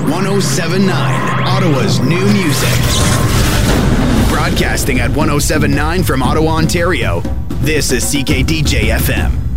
1079, Ottawa's new music. Broadcasting at 1079 from Ottawa, Ontario, this is CKDJ FM.